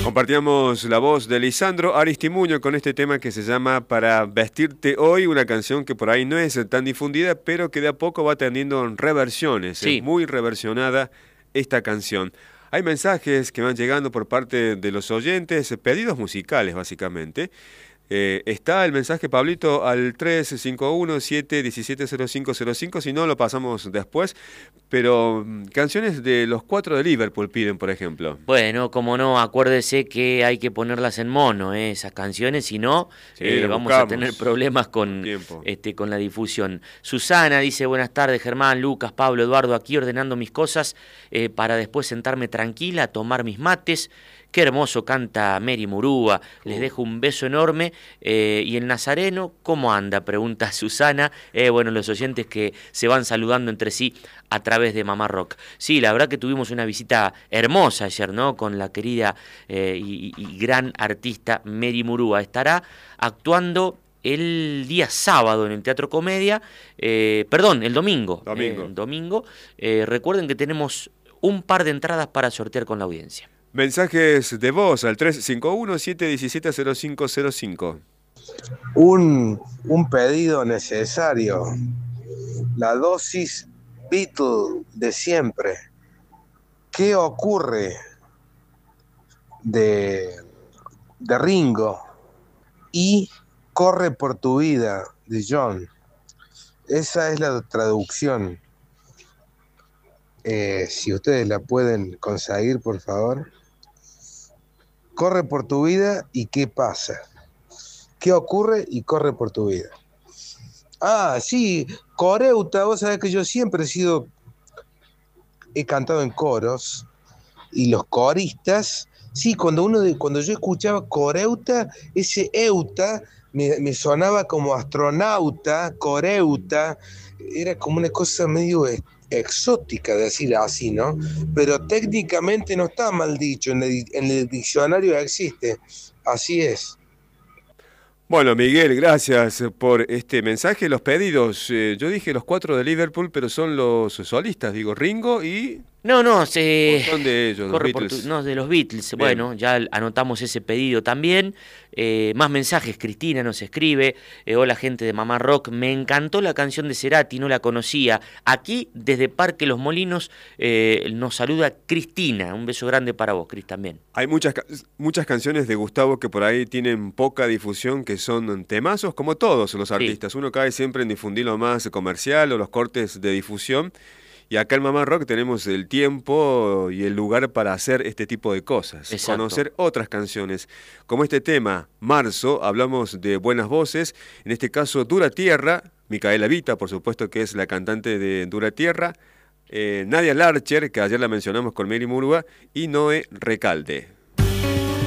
Compartíamos la voz de Lisandro Aristimuño con este tema que se llama Para vestirte hoy, una canción que por ahí no es tan difundida, pero que de a poco va teniendo reversiones. Sí. Es muy reversionada esta canción. Hay mensajes que van llegando por parte de los oyentes, pedidos musicales básicamente. Está el mensaje, Pablito, al 351-717-0505, si no lo pasamos después, pero canciones de los 4 de Liverpool piden, por ejemplo. Bueno, como no, acuérdese que hay que ponerlas en mono, esas canciones, si no, Sí, lo vamos buscamos. a tener problemas con la difusión. Susana dice, buenas tardes, Germán, Lucas, Pablo, Eduardo, aquí ordenando mis cosas para después sentarme tranquila, tomar mis mates. Qué hermoso canta Mary Murúa, les dejo un beso enorme. ¿Y el Nazareno cómo anda? Pregunta Susana. Bueno, los oyentes que se van saludando entre sí a través de Mamá Rock. Sí, la verdad que tuvimos una visita hermosa ayer, ¿no? Con la querida y gran artista Mary Murúa. Estará actuando el día sábado en el Teatro Comedia, perdón, el domingo. Domingo. Recuerden que tenemos un par de entradas para sortear con la audiencia. Mensajes de voz al 351-717-0505. Un pedido necesario. La dosis Beatle de siempre. ¿Qué ocurre de Ringo? Y Corre por tu vida de John. Esa es la traducción. Si ustedes la pueden conseguir, por favor. Corre por tu vida y ¿qué pasa? ¿Qué ocurre y corre por tu vida? Ah, sí, coreuta, vos sabés que yo siempre he cantado en coros, y los coristas, sí, cuando yo escuchaba coreuta, ese euta me sonaba como astronauta, coreuta, era como una cosa medio exótica decir así, ¿no? Pero técnicamente no está mal dicho, en el diccionario existe, así es. Bueno, Miguel, gracias por este mensaje. Los pedidos, yo dije los 4 de Liverpool, pero son los solistas, digo, Ringo y... No, son de ellos, los Beatles. No, de los Beatles. Bien. Bueno, ya anotamos ese pedido también. Más mensajes, Cristina nos escribe. Hola, gente de Mamá Rock. Me encantó la canción de Cerati, no la conocía. Aquí, desde Parque Los Molinos, nos saluda Cristina. Un beso grande para vos, Cris, también. Hay muchas canciones de Gustavo que por ahí tienen poca difusión, que son temazos, como todos los artistas. Sí. Uno cae siempre en difundir lo más comercial o los cortes de difusión. Y acá en Mamá Rock tenemos el tiempo y el lugar para hacer este tipo de cosas. Exacto. Conocer otras canciones. Como este tema, Marzo, hablamos de buenas voces. En este caso, Dura Tierra, Micaela Vita, por supuesto que es la cantante de Dura Tierra. Nadia Larcher, que ayer la mencionamos con Mary Murúa. Y Noé Recalde.